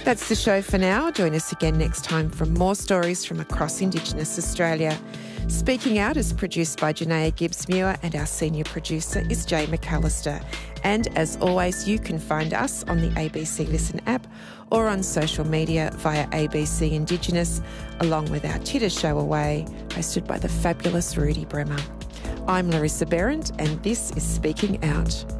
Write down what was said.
That's the show for now. Join us again next time for more stories from across Indigenous Australia. Speaking Out is produced by Janaea Gibbs-Muir and our senior producer is Jay McAllister. And as always, you can find us on the ABC Listen app or on social media via ABC Indigenous, along with our Titter Show Away, hosted by the fabulous Rudy Bremer. I'm Larissa Behrendt and this is Speaking Out.